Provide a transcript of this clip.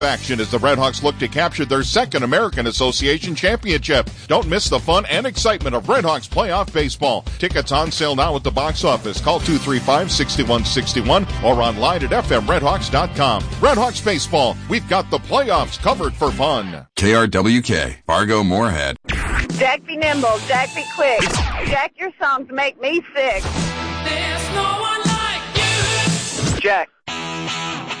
Action as the Redhawks look to capture their second American Association championship. Don't miss the fun and excitement of Redhawks playoff baseball. Tickets on sale now at the box office. Call 235-6161 or online at fmredhawks.com. Redhawks baseball, we've got the playoffs covered for fun. KRWK, Fargo Moorhead. Jack be nimble, Jack be quick. Jack, your songs make me sick. There's no one like you. Jack.